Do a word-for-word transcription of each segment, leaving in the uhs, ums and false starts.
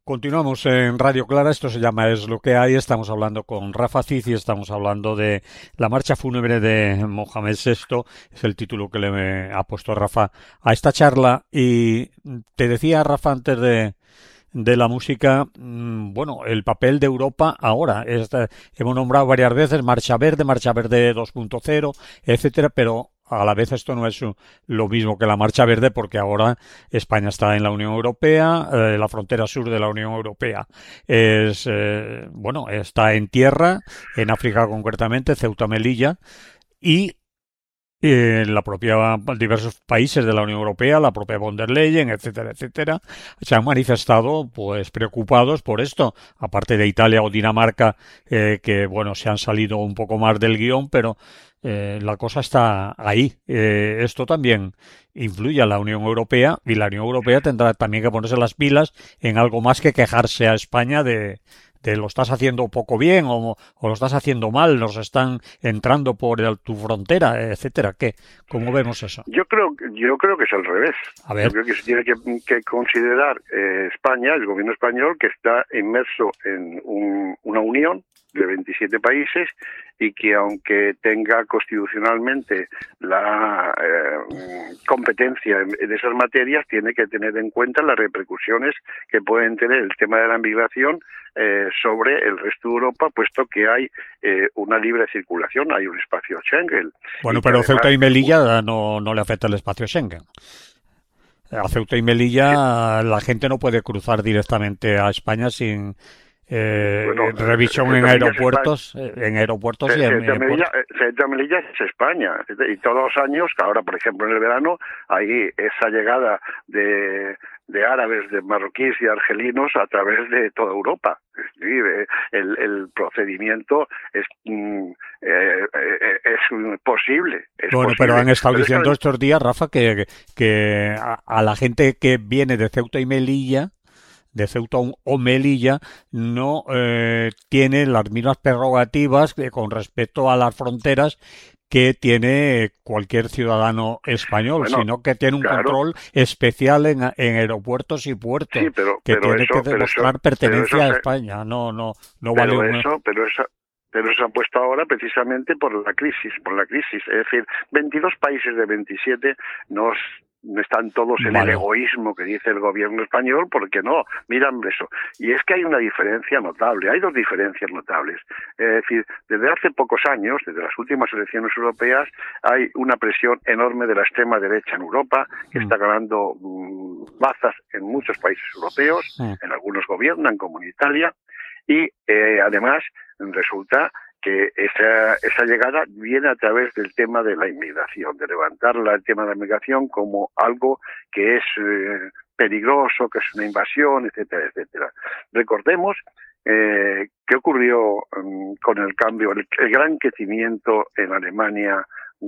Continuamos en Radio Clara, esto se llama Es lo que hay, estamos hablando con Rafa Cid y estamos hablando de la marcha fúnebre de Mohamed sexto, es el título que le ha puesto Rafa a esta charla. Y te decía, Rafa, antes de, de la música, bueno, el papel de Europa ahora. Esta, hemos nombrado varias veces Marcha Verde, Marcha Verde dos punto cero, etcétera, pero a la vez esto no es lo mismo que la Marcha Verde, porque ahora España está en la Unión Europea, eh, la frontera sur de la Unión Europea es, eh, bueno, está en tierra, en África concretamente, Ceuta, Melilla, y eh, la propia diversos países de la Unión Europea, la propia von der Leyen, etcétera, etcétera, se han manifestado pues preocupados por esto, aparte de Italia o Dinamarca, eh, que bueno, se han salido un poco más del guión, pero eh, la cosa está ahí. Eh, esto también influye a la Unión Europea y la Unión Europea tendrá también que ponerse las pilas en algo más que quejarse a España de de lo estás haciendo poco bien o, o lo estás haciendo mal, nos están entrando por el, tu frontera, etcétera. ¿Qué? ¿Cómo vemos eso? Yo creo, yo creo que es al revés. A ver. Yo creo que se tiene que, que considerar eh, España, el gobierno español, que está inmerso en un, una unión de veintisiete países y que aunque tenga constitucionalmente la eh, competencia en, en esas materias, tiene que tener en cuenta las repercusiones que pueden tener el tema de la migración eh, sobre el resto de Europa, puesto que hay eh, una libre circulación, hay un espacio Schengen. Bueno, pero además, Ceuta y Melilla no, no le afecta el espacio Schengen. A Ceuta y Melilla la gente no puede cruzar directamente a España sin Eh, bueno, revisión en aeropuertos, en aeropuertos y en, Ceuta y Melilla es España, y todos los años, que ahora por ejemplo en el verano, hay esa llegada de, de árabes, de marroquíes y argelinos a través de toda Europa. El, el procedimiento es, eh, es posible. Es bueno, posible. Pero han estado pero diciendo es que... estos días, Rafa, que, que a, a la gente que viene de Ceuta y Melilla de Ceuta o Melilla no eh, tiene las mismas prerrogativas que, con respecto a las fronteras que tiene cualquier ciudadano español, bueno, sino que tiene un claro. control especial en, en aeropuertos y puertos, sí, pero, que pero tiene eso, que demostrar eso, pertenencia eso a se... España. No, no, no pero vale eso, una... pero eso, pero se ha puesto ahora precisamente por la crisis, por la crisis. Es decir, veintidós países de veintisiete nos están todos en vale. el egoísmo que dice el gobierno español, porque no, miran eso. Y es que hay una diferencia notable, hay dos diferencias notables. Es decir, desde hace pocos años, desde las últimas elecciones europeas, hay una presión enorme de la extrema derecha en Europa, que mm. está ganando mmm, bazas en muchos países europeos, mm. en algunos gobiernan, como en Italia, y eh, además resulta que esa, esa llegada viene a través del tema de la inmigración, de levantar el tema de la inmigración como algo que es eh, peligroso, que es una invasión, etcétera, etcétera. Recordemos eh, qué ocurrió um, con el cambio, el, el gran crecimiento en Alemania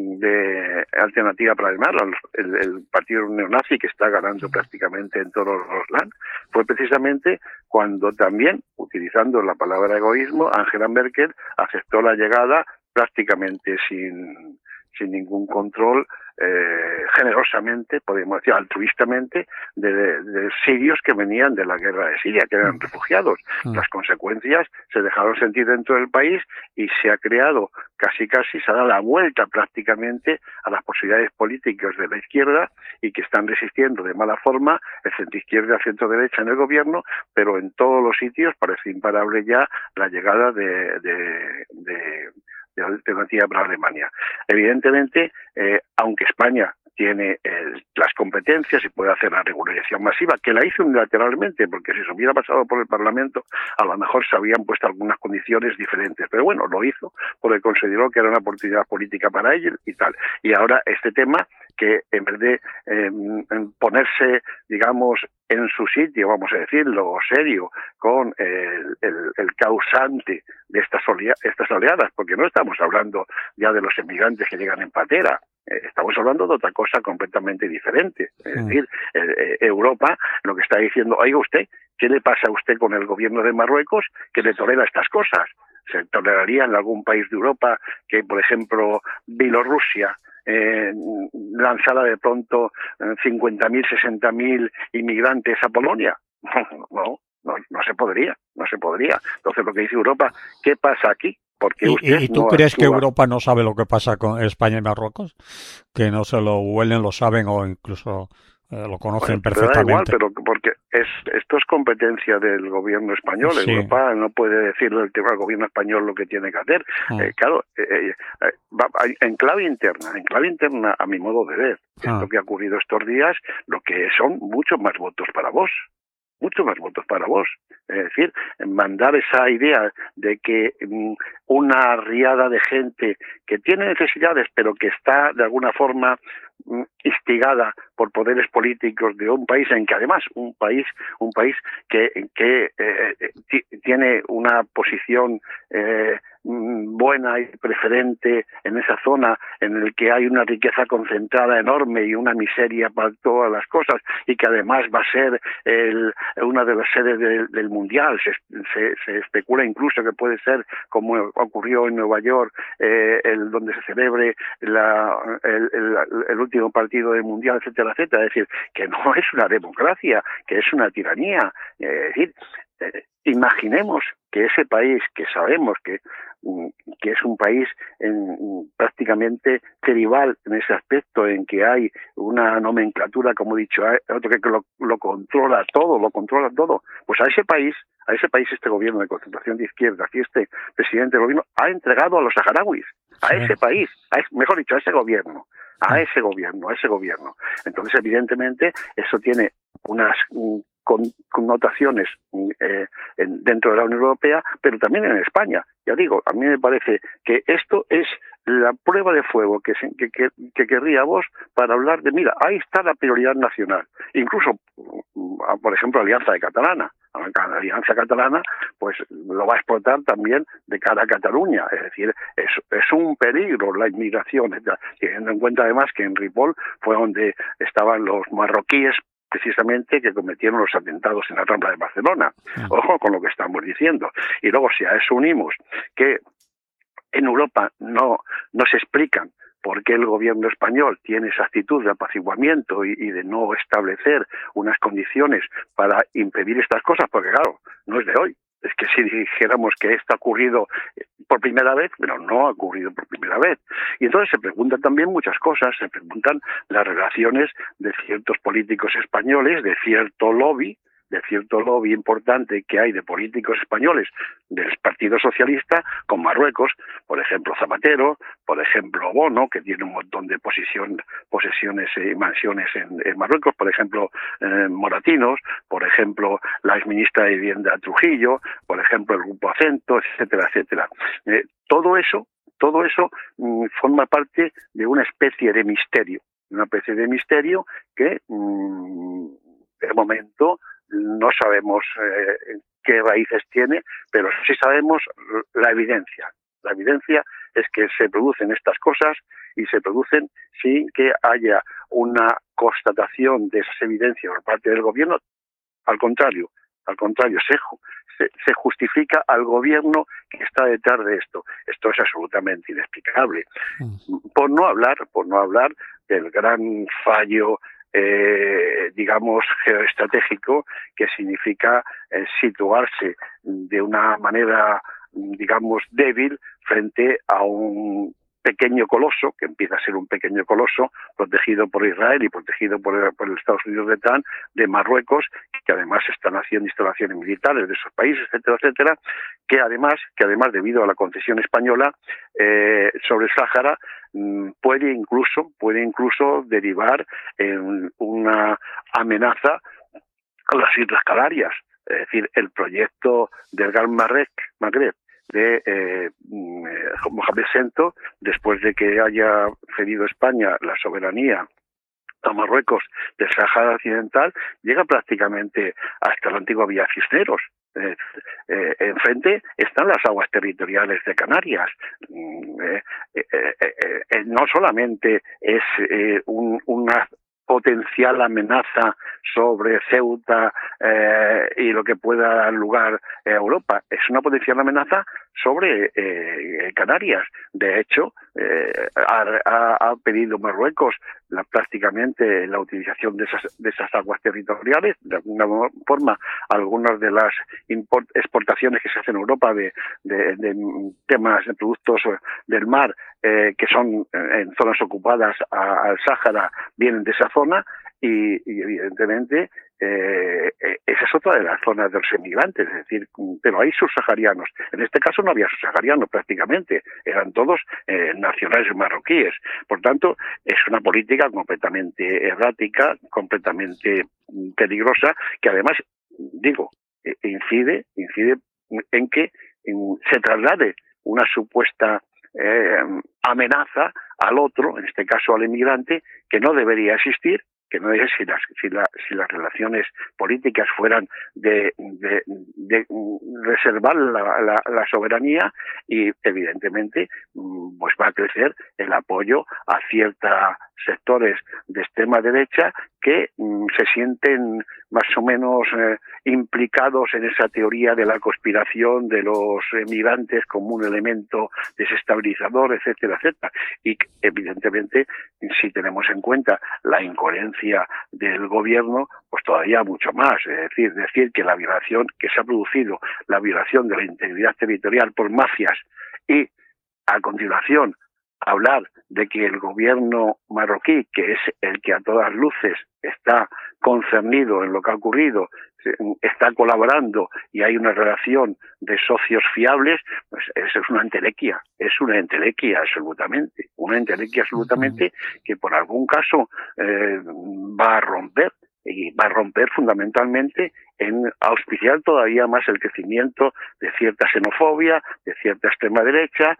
de Alternativa para Alemania, el, el partido neonazi que está ganando prácticamente en todos los lands, fue precisamente cuando también, utilizando la palabra egoísmo, Angela Merkel aceptó la llegada prácticamente sin, sin ningún control, eh, generosamente, podemos decir, altruistamente, de, de, de sirios que venían de la guerra de Siria, que eran refugiados. Las consecuencias se dejaron sentir dentro del país y se ha creado casi casi, se ha dado la vuelta prácticamente a las posibilidades políticas de la izquierda y que están resistiendo de mala forma el centro-izquierda y centro-derecha en el gobierno, pero en todos los sitios parece imparable ya la llegada de, de, de de Alternativa para Alemania. Evidentemente, eh, aunque España tiene eh, las competencias y puede hacer la regularización masiva, que la hizo unilateralmente, porque si se hubiera pasado por el Parlamento, a lo mejor se habrían puesto algunas condiciones diferentes. Pero bueno, lo hizo porque consideró que era una oportunidad política para ellos y tal. Y ahora este tema, que en vez de eh, ponerse, digamos, en su sitio, vamos a decirlo, serio, con el, el, el causante de estas, olea, estas oleadas, porque no estamos hablando ya de los emigrantes que llegan en patera, eh, estamos hablando de otra cosa completamente diferente. Es mm. decir, eh, Europa lo que está diciendo, oiga usted, ¿qué le pasa a usted con el gobierno de Marruecos que le tolera estas cosas? ¿Se toleraría en algún país de Europa que, por ejemplo, Bielorrusia, Eh, lanzada de pronto cincuenta mil, sesenta mil inmigrantes a Polonia? No, no, no se podría, no se podría. Entonces lo que dice Europa, ¿qué pasa aquí? Porque ¿Y, usted y tú no crees actúa. que Europa no sabe lo que pasa con España y Marruecos? Que no se lo huelen, lo saben o incluso eh, lo conocen Bueno, pero da igual, perfectamente. pero porque es esto es competencia del gobierno español. Sí. Europa no puede decirle al, al gobierno español lo que tiene que hacer. Mm. Eh, claro, eh, eh, va, en clave interna, en clave interna, a mi modo de ver, Ah. esto que ha ocurrido estos días, lo que son muchos más votos para vos. Muchos más votos para vos. Es decir, mandar esa idea de que um, una riada de gente que tiene necesidades, pero que está de alguna forma um, instigada por poderes políticos de un país en que además un país un país que que eh, tiene una posición eh, buena y preferente en esa zona, en el que hay una riqueza concentrada enorme y una miseria para todas las cosas, y que además va a ser el, una de las sedes de, del mundial. Se, se, se especula incluso que puede ser, como ocurrió en Nueva York, eh, el donde se celebre la, el, el, el último partido del mundial, etcétera, etcétera. Es decir, que no es una democracia, que es una tiranía. Es decir, eh, imaginemos que ese país, que sabemos que, que es un país en, prácticamente tribal en ese aspecto, en que hay una nomenclatura, como he dicho, otro que lo, lo controla todo, lo controla todo, pues a ese país, a ese país este gobierno de concentración de izquierda, y este presidente del gobierno ha entregado a los saharauis, a ese país, a, mejor dicho, a ese gobierno, a ese gobierno, a ese gobierno. Entonces, evidentemente, eso tiene unas con connotaciones eh, en, dentro de la Unión Europea, pero también en España. Ya digo, a mí me parece que esto es la prueba de fuego que, se, que, que, que querría vos para hablar de, mira, ahí está la prioridad nacional. Incluso, por ejemplo, Alianza de Catalana. La Alianza Catalana pues lo va a explotar también de cara a Cataluña. Es decir, es, es un peligro la inmigración, teniendo en cuenta además que en Ripoll fue donde estaban los marroquíes precisamente que cometieron los atentados en la Rambla de Barcelona. Ojo con lo que estamos diciendo. Y luego, si a eso unimos que en Europa no, no se explican por qué el gobierno español tiene esa actitud de apaciguamiento y, y de no establecer unas condiciones para impedir estas cosas, porque claro, no es de hoy. Es que si dijéramos que esto ha ocurrido por primera vez, pero no ha ocurrido por primera vez. Y entonces se preguntan también muchas cosas, se preguntan las relaciones de ciertos políticos españoles, de cierto lobby, de cierto lobby importante que hay de políticos españoles del Partido Socialista con Marruecos, por ejemplo Zapatero, por ejemplo Bono, que tiene un montón de posición, posesiones y mansiones en, en Marruecos, por ejemplo eh, Moratinos, por ejemplo la exministra de Vivienda Trujillo, por ejemplo el Grupo Acento, etcétera, etcétera. Eh, todo eso, todo eso mm, forma parte de una especie de misterio, una especie de misterio que mm, de momento no sabemos eh, qué raíces tiene, pero sí sabemos la evidencia. La evidencia es que se producen estas cosas y se producen sin que haya una constatación de esas evidencias por parte del gobierno. Al contrario, al contrario, se, se, se justifica al gobierno que está detrás de esto. Esto es absolutamente inexplicable. Por no hablar, por no hablar del gran fallo Eh, digamos geoestratégico, que significa eh, situarse de una manera, digamos, débil frente a un pequeño coloso, que empieza a ser un pequeño coloso, protegido por Israel y protegido por, por los Estados Unidos de Tan, de Marruecos, que además están haciendo instalaciones militares de esos países, etcétera, etcétera, que además, que además debido a la concesión española eh, sobre el Sáhara, mmm, puede incluso, puede incluso derivar en una amenaza a las Islas Canarias. Es decir, el proyecto del Gran Magreb, Magreb de eh, Mohamed Sento, después de que haya cedido España la soberanía a Marruecos del Sáhara Occidental, llega prácticamente hasta la antigua Villa Cisneros. Eh, eh, enfrente están las aguas territoriales de Canarias. Eh, eh, eh, eh, no solamente es eh, un, una potencial amenaza sobre Ceuta eh, y lo que pueda dar lugar a Europa. Es una potencial amenaza sobre eh, Canarias. De hecho, eh, ha, ha, ha pedido Marruecos la, prácticamente la utilización de esas, de esas aguas territoriales. De alguna forma, algunas de las import, exportaciones que se hacen en Europa de, de, de temas de productos del mar eh, que son en zonas ocupadas a, al Sáhara vienen de esa zona y, y evidentemente Eh, esa es otra de las zonas de los emigrantes, es decir, pero hay subsaharianos. En este caso no había subsaharianos prácticamente, eran todos eh, nacionales marroquíes. Por tanto, es una política completamente errática, completamente peligrosa, que además, digo, incide, incide en que en, se traslade una supuesta eh, amenaza al otro, en este caso al emigrante, que no debería existir, que no es si las si, la, si las relaciones políticas fueran de, de, de reservar la, la, la soberanía y evidentemente pues va a crecer el apoyo a ciertos sectores de extrema derecha que mm, se sienten más o menos eh, implicados en esa teoría de la conspiración de los emigrantes como un elemento desestabilizador, etcétera, etcétera. Y evidentemente, si tenemos en cuenta la incoherencia del gobierno, pues todavía mucho más. Es decir, decir que la violación que se ha producido, la violación de la integridad territorial por mafias y a continuación hablar de que el gobierno marroquí, que es el que a todas luces está concernido en lo que ha ocurrido, está colaborando y hay una relación de socios fiables, pues eso es una entelequia, es una entelequia absolutamente, una entelequia absolutamente que por algún caso eh, va a romper, y va a romper fundamentalmente en auspiciar todavía más el crecimiento de cierta xenofobia, de cierta extrema derecha,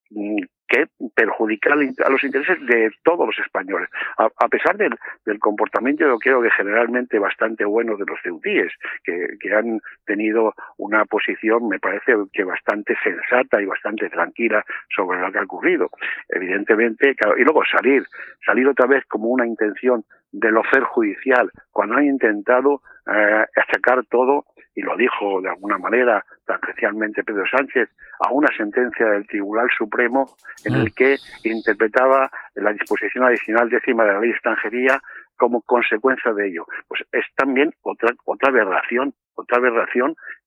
que perjudica a los intereses de todos los españoles, a, a pesar del, del comportamiento, yo creo que generalmente bastante bueno de los ceutíes, que, que han tenido una posición, me parece que bastante sensata y bastante tranquila sobre lo que ha ocurrido. Evidentemente, claro, y luego salir, salir otra vez como una intención de lo fer judicial, cuando han intentado eh, achacar todo, y lo dijo de alguna manera tan especialmente Pedro Sánchez, a una sentencia del Tribunal Supremo en el que interpretaba la disposición adicional décima de la Ley de Extranjería como consecuencia de ello. Pues es también otra otra aberración, otra aberración